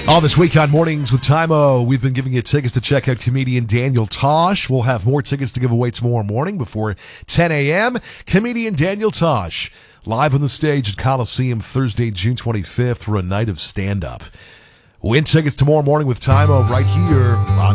On this week on Mornings with Tymo, we've been giving you tickets to check out comedian Daniel Tosh. We'll have more tickets to give away tomorrow morning before 10 a.m. Comedian Daniel Tosh, live on the stage at Coliseum Thursday, June 25th for a night of stand-up. Win tickets tomorrow morning with Tymo right here on